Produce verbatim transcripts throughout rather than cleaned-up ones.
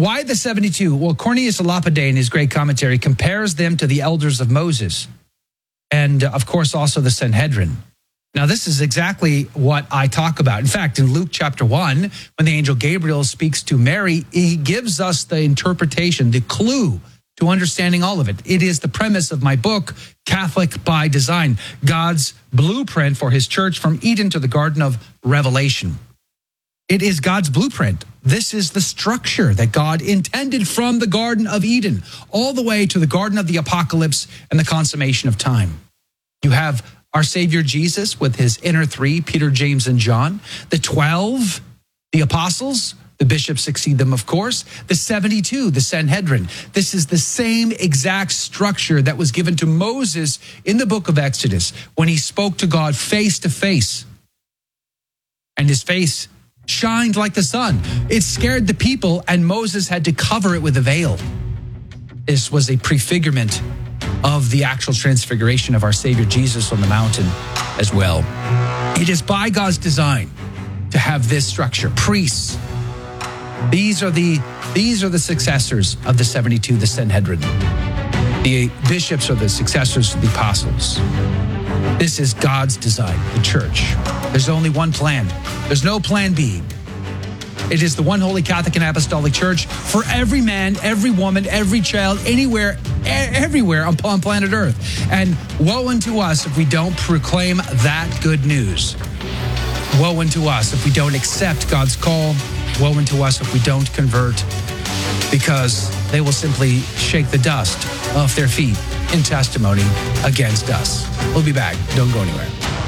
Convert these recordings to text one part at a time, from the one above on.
why the seventy-two? Well, Cornelius a Lapide in his great commentary compares them to the elders of Moses and, of course, also the Sanhedrin. Now, this is exactly what I talk about. In fact, in Luke chapter one, when the angel Gabriel speaks to Mary, he gives us the interpretation, the clue to understanding all of it. It is the premise of my book, Catholic by Design, God's blueprint for his church from Eden to the Garden of Revelation. It is God's blueprint. This is the structure that God intended from the Garden of Eden all the way to the Garden of the Apocalypse and the consummation of time. You have our Savior Jesus with his inner three, Peter, James, and John, the twelve, the apostles, the bishops succeed them, of course, the seventy-two, the Sanhedrin. This is the same exact structure that was given to Moses in the book of Exodus when he spoke to God face to face. And his face shined like the sun. It scared the people, and Moses had to cover it with a veil. This was a prefigurement of the actual transfiguration of our Savior Jesus on the mountain as well. It is by God's design to have this structure. Priests, these are the these are the successors of the seventy-two, the Sanhedrin. The bishops are the successors of the apostles. This is God's design, the church. There's only one plan. There's no plan B. It is the one holy Catholic and Apostolic Church for every man, every woman, every child, anywhere, everywhere upon planet Earth. And woe unto us if we don't proclaim that good news. Woe unto us if we don't accept God's call. Woe unto us if we don't convert, because they will simply shake the dust off their feet in testimony against us. We'll be back. Don't go anywhere.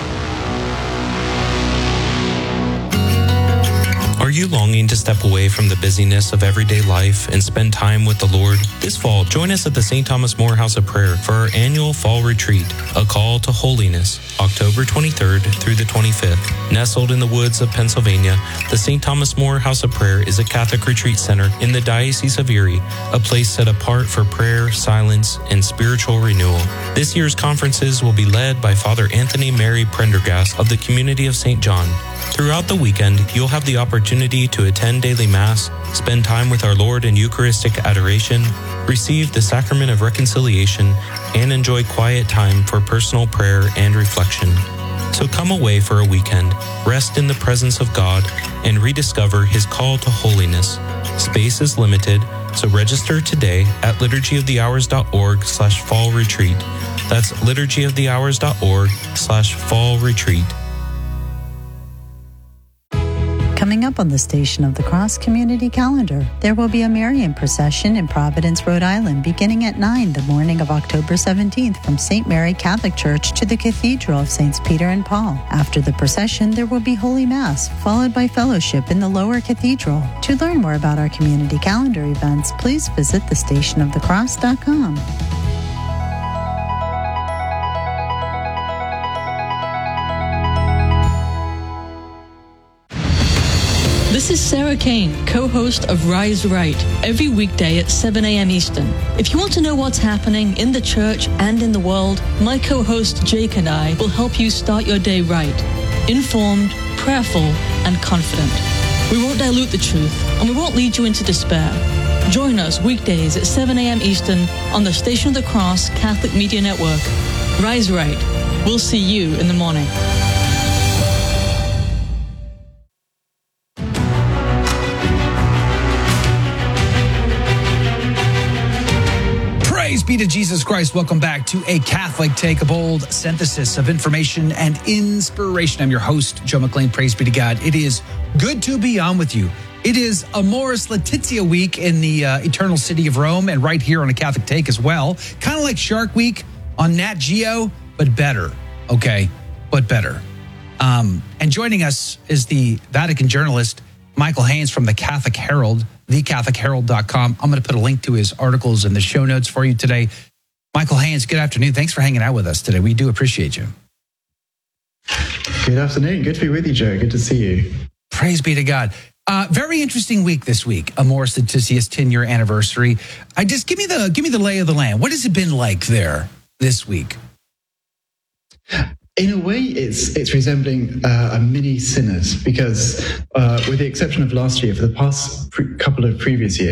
Are you longing to step away from the busyness of everyday life and spend time with the Lord? This fall, join us at the Saint Thomas More House of Prayer for our annual fall retreat, A Call to Holiness, October twenty-third through the twenty-fifth. Nestled in the woods of Pennsylvania, the Saint Thomas More House of Prayer is a Catholic retreat center in the Diocese of Erie, a place set apart for prayer, silence, and spiritual renewal. This year's conferences will be led by Father Anthony Mary Prendergast of the Community of Saint John. Throughout the weekend, you'll have the opportunity to attend daily Mass, spend time with our Lord in Eucharistic adoration, receive the Sacrament of Reconciliation, and enjoy quiet time for personal prayer and reflection. So come away for a weekend, rest in the presence of God, and rediscover His call to holiness. Space is limited, so register today at liturgyofthehours.org slash fall retreat. That's liturgyofthehours.org slash fall retreat. Coming up on the Station of the Cross community calendar, there will be a Marian procession in Providence, Rhode Island, beginning at nine the morning of October seventeenth from Saint Mary Catholic Church to the Cathedral of Saints Peter and Paul. After the procession, there will be Holy Mass, followed by fellowship in the Lower Cathedral. To learn more about our community calendar events, please visit the station of the cross dot com. This is Sarah Kane, co-host of Rise Right, every weekday at seven a.m. Eastern. If you want to know what's happening in the church and in the world, my co-host Jake and I will help you start your day right, informed, prayerful, and confident. We won't dilute the truth, and we won't lead you into despair. Join us weekdays at seven a.m. Eastern on the Station of the Cross Catholic Media Network. Rise Right. We'll see you in the morning. Praise be to Jesus Christ. Welcome back to A Catholic Take, a bold synthesis of information and inspiration. I'm your host, Joe McLean. Praise be to God. It is good to be on with you. It is Amoris Laetitia week in the uh, eternal city of Rome, and right here on A Catholic Take as well. Kind of like Shark Week on Nat Geo, but better. Okay, but better. Um, and joining us is the Vatican journalist, Michael Haynes from the Catholic Herald, the catholic herald dot com. I'm going to put a link to his articles in the show notes for you today. Michael Haynes, good afternoon. Thanks for hanging out with us today. We do appreciate you. Good afternoon. Good to be with you, Joe. Good to see you. Praise be to God. Uh, very interesting week this week. Amoris Laetitia's ten-year anniversary. I just give me the give me the lay of the land. What has it been like there this week? In a way, it's it's resembling uh, a mini synod because, uh, with the exception of last year, for the past pre- couple of previous years,